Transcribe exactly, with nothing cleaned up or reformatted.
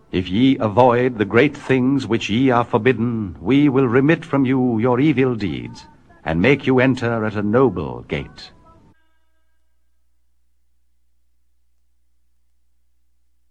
If ye avoid the great things which ye are forbidden, we will remit from you your evil deeds, and make you enter at a noble gate.